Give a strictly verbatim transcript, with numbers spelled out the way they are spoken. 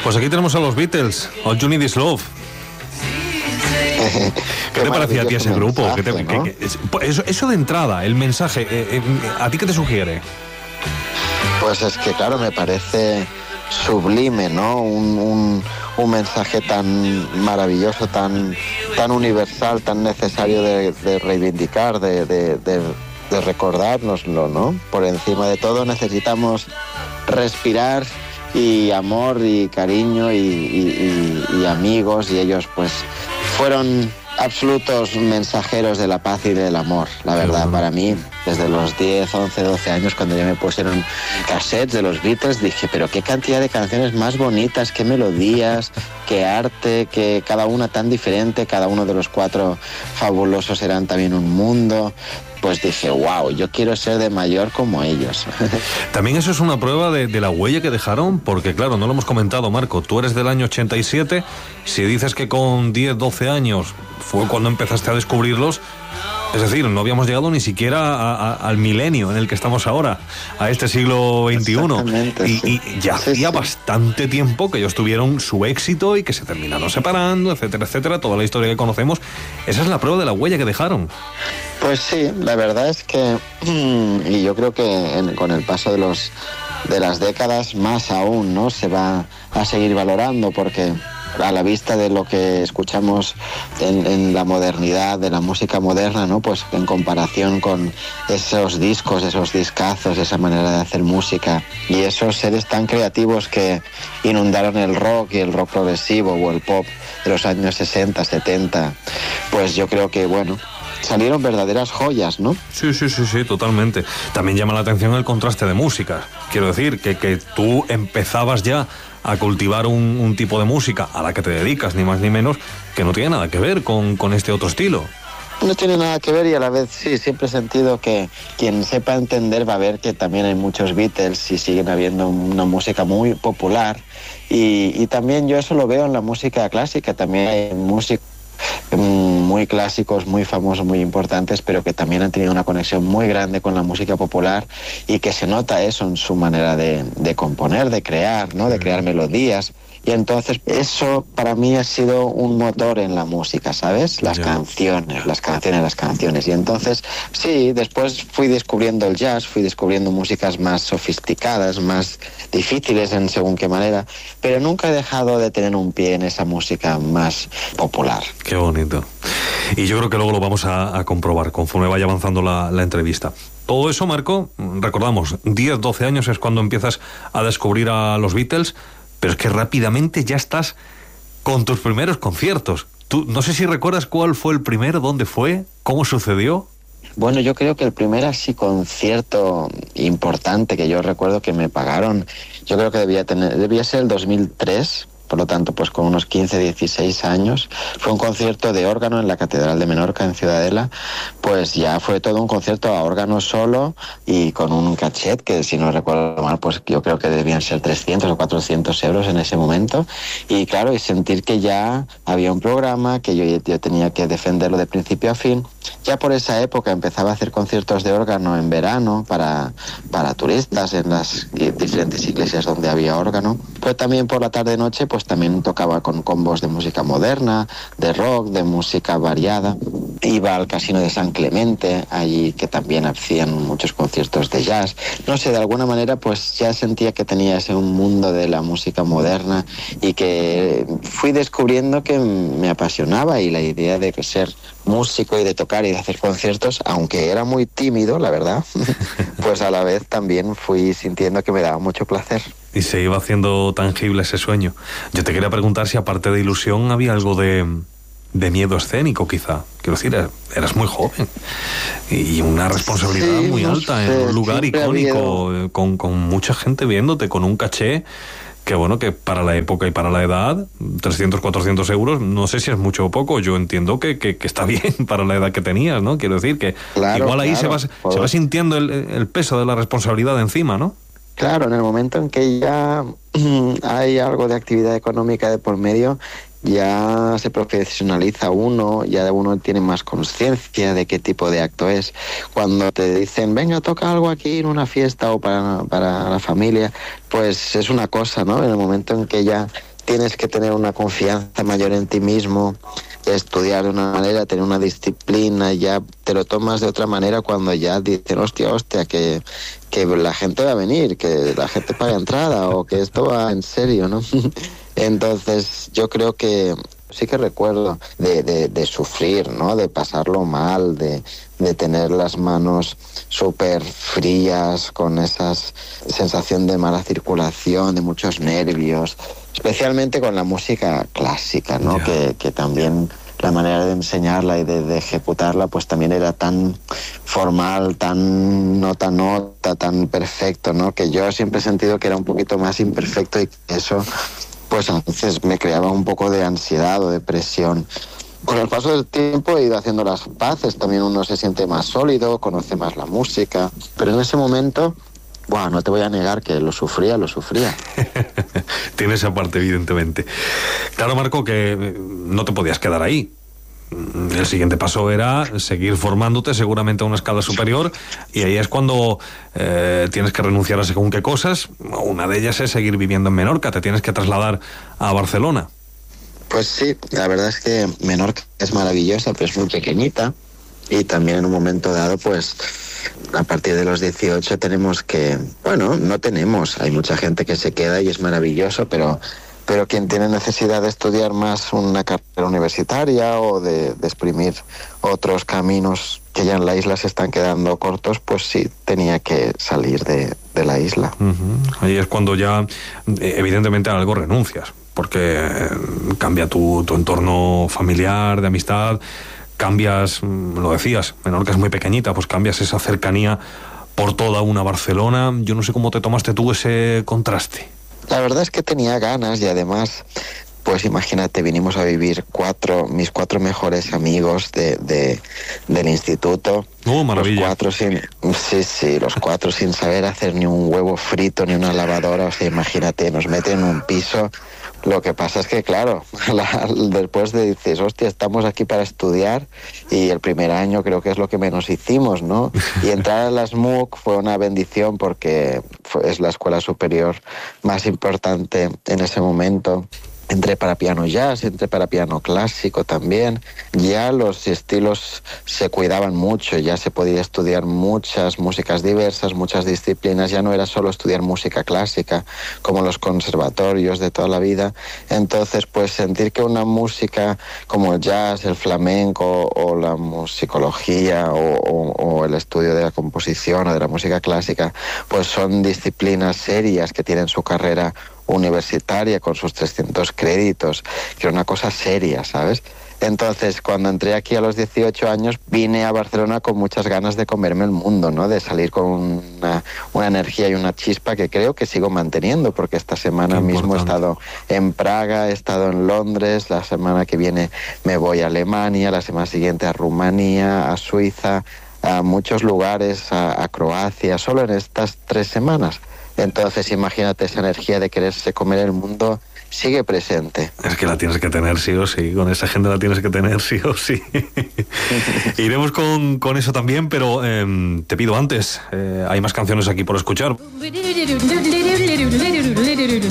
Pues aquí tenemos a los Beatles, All You Need Is Love. ¿Qué, ¿Qué te parecía a ti ese grupo? Mensaje, ¿Qué te, ¿no? qué, qué, eso, eso de entrada, el mensaje, eh, eh, ¿a ti qué te sugiere? Pues es que, claro, me parece sublime, ¿no? Un, un, un mensaje tan maravilloso, tan, tan universal, tan necesario de, de reivindicar, de, de, de, de recordárnoslo, ¿no? Por encima de todo necesitamos respirar y amor y cariño y, y, y, y amigos, y ellos pues fueron absolutos mensajeros de la paz y del amor, la verdad. Uh-huh. Para mí, desde los diez, once, doce años, cuando ya me pusieron cassettes de los Beatles, dije, pero qué cantidad de canciones más bonitas, qué melodías, qué arte, que cada una tan diferente, cada uno de los cuatro fabulosos eran también un mundo. Pues dije, wow, yo quiero ser de mayor como ellos. También eso es una prueba de, de la huella que dejaron, porque claro, no lo hemos comentado, Marco, tú eres del año ochenta y siete, si dices que con diez, doce años fue cuando empezaste a descubrirlos, es decir, no habíamos llegado ni siquiera a, a, al milenio en el que estamos ahora, a este siglo veintiuno. Y, sí. y ya hacía sí, sí. bastante tiempo que ellos tuvieron su éxito y que se terminaron separando, etcétera, etcétera, toda la historia que conocemos. Esa es la prueba de la huella que dejaron. Pues sí, la verdad es que, y yo creo que en, con el paso de los de las décadas más aún, ¿no? Se va a seguir valorando, porque a la vista de lo que escuchamos en, en la modernidad, de la música moderna, ¿no? Pues en comparación con esos discos, esos discazos, esa manera de hacer música y esos seres tan creativos que inundaron el rock y el rock progresivo o el pop de los años sesenta, setenta, pues yo creo que, bueno, salieron verdaderas joyas, ¿no? Sí, sí, sí, sí, totalmente. También llama la atención el contraste de música. Quiero decir, que, que tú empezabas ya a cultivar un, un tipo de música a la que te dedicas, ni más ni menos, que no tiene nada que ver con, con este otro estilo. No tiene nada que ver, y a la vez sí, siempre he sentido que quien sepa entender va a ver que también hay muchos Beatles y siguen habiendo una música muy popular. Y, y también yo eso lo veo en la música clásica, también hay música muy clásicos, muy famosos, muy importantes, pero que también han tenido una conexión muy grande con la música popular, y que se nota eso en su manera de, de componer, de crear, ¿no? De crear melodías. Y entonces eso para mí ha sido un motor en la música, ¿sabes? Las yeah. canciones, las canciones, las canciones. Y entonces, sí, después fui descubriendo el jazz, fui descubriendo músicas más sofisticadas, más difíciles en según qué manera, pero nunca he dejado de tener un pie en esa música más popular. Qué bonito. Y yo creo que luego lo vamos a, a comprobar conforme vaya avanzando la, la entrevista. Todo eso, Marco, recordamos, diez, doce años es cuando empiezas a descubrir a los Beatles, pero es que rápidamente ya estás con tus primeros conciertos. Tú, no sé si recuerdas cuál fue el primero, dónde fue, cómo sucedió. Bueno, yo creo que el primer así concierto importante que yo recuerdo que me pagaron, yo creo que debía tener, debía ser el dos mil tres, por lo tanto, pues con unos quince, dieciséis años, fue un concierto de órgano en la Catedral de Menorca, en Ciudadela. Pues ya fue todo un concierto a órgano solo y con un cachet que, si no recuerdo mal, pues yo creo que debían ser trescientos o cuatrocientos euros en ese momento. Y claro, y sentir que ya había un programa, que yo, yo tenía que defenderlo de principio a fin. Ya por esa época empezaba a hacer conciertos de órgano en verano para, para turistas en las diferentes iglesias donde había órgano. Pero también por la tarde-noche, pues también tocaba con combos de música moderna, de rock, de música variada. Iba al Casino de San Clemente, allí que también hacían muchos conciertos de jazz. No sé, de alguna manera pues ya sentía que tenía ese un mundo de la música moderna, y que fui descubriendo que me apasionaba, y la idea de ser músico y de tocar y de hacer conciertos, aunque era muy tímido, la verdad, pues a la vez también fui sintiendo que me daba mucho placer. Y se iba haciendo tangible ese sueño. Yo te quería preguntar si aparte de ilusión había algo de, de miedo escénico, quizá. Quiero decir, eras muy joven y una responsabilidad sí, muy no alta sé, en un lugar icónico, habido... con, con mucha gente viéndote, con un caché que, bueno, que para la época y para la edad, trescientos, cuatrocientos euros, no sé si es mucho o poco. Yo entiendo que, que, que está bien para la edad que tenías, ¿no? Quiero decir que claro, igual ahí claro, se, va, por... se va sintiendo el, el peso de la responsabilidad encima, ¿no? Claro, en el momento en que ya hay algo de actividad económica de por medio, ya se profesionaliza uno, ya uno tiene más conciencia de qué tipo de acto es. Cuando te dicen, venga, toca algo aquí en una fiesta o para, para la familia, pues es una cosa, ¿no? En el momento en que ya tienes que tener una confianza mayor en ti mismo, estudiar de una manera, tener una disciplina, ya te lo tomas de otra manera cuando ya dicen, hostia, hostia, que, que la gente va a venir, que la gente paga entrada o que esto va en serio, ¿no? Entonces yo creo que sí que recuerdo de, de, de sufrir, ¿no? De pasarlo mal, de, de tener las manos súper frías, con esa sensación de mala circulación, de muchos nervios, especialmente con la música clásica, ¿no? Que, que también la manera de enseñarla y de, de ejecutarla pues también era tan formal, tan nota a nota, tan perfecto, ¿no? Que yo siempre he sentido que era un poquito más imperfecto y eso pues entonces me creaba un poco de ansiedad o depresión. Con el paso del tiempo he ido haciendo las paces, también uno se siente más sólido, conoce más la música, pero en ese momento, bueno, no te voy a negar que lo sufría, lo sufría. Tiene esa parte, evidentemente. Claro, Marco, que no te podías quedar ahí. El siguiente paso era seguir formándote seguramente a una escala superior, y ahí es cuando eh, tienes que renunciar a según qué cosas. Una de ellas es seguir viviendo en Menorca, te tienes que trasladar a Barcelona. Pues sí, la verdad es que Menorca es maravillosa, pero es muy pequeñita, y también en un momento dado pues a partir de los dieciocho tenemos que, bueno, no tenemos, hay mucha gente que se queda y es maravilloso, pero pero quien tiene necesidad de estudiar más una carrera universitaria o de, de exprimir otros caminos que ya en la isla se están quedando cortos, pues sí, tenía que salir de, de la isla. Uh-huh. Ahí es cuando ya, evidentemente, a algo renuncias, porque cambia tu, tu entorno familiar, de amistad, cambias, lo decías, Menorca es muy pequeñita, pues cambias esa cercanía por toda una Barcelona. Yo no sé cómo te tomaste tú ese contraste. La verdad es que tenía ganas y además, pues imagínate, vinimos a vivir cuatro, mis cuatro mejores amigos de, de del instituto. ¡Oh, maravilla! Los cuatro sin, sí, sí, los cuatro sin saber hacer ni un huevo frito ni una lavadora. O sea, imagínate, nos meten en un piso. Lo que pasa es que, claro, la, después de dices, hostia, estamos aquí para estudiar, y el primer año creo que es lo que menos hicimos, ¿no? Y entrar a la S M U C fue una bendición porque fue, es la escuela superior más importante en ese momento. Entré para piano jazz, entré para piano clásico también. Ya los estilos se cuidaban mucho, ya se podía estudiar muchas músicas diversas, muchas disciplinas. Ya no era solo estudiar música clásica como los conservatorios de toda la vida. Entonces, pues sentir que una música como el jazz, el flamenco o la musicología o, o, o el estudio de la composición o de la música clásica, pues son disciplinas serias que tienen su carrera universitaria con sus trescientos créditos, que era una cosa seria, ¿sabes? Entonces, cuando entré aquí a los dieciocho años, vine a Barcelona con muchas ganas de comerme el mundo, ¿no? De salir con una, una energía y una chispa que creo que sigo manteniendo, porque esta semana mismo he estado en Praga, he estado en Londres, la semana que viene me voy a Alemania, la semana siguiente a Rumanía, a Suiza, a muchos lugares, a, a Croacia, solo en estas tres semanas. Entonces, imagínate, esa energía de quererse comer el mundo sigue presente. Es que la tienes que tener sí o sí, con esa gente la tienes que tener sí o sí. Iremos con, con eso también, pero eh, te pido antes, eh, hay más canciones aquí por escuchar.